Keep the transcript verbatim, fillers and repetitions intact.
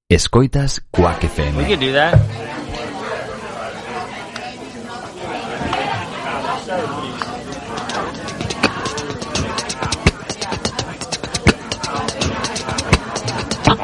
Escoitas Quack F M. We could do that.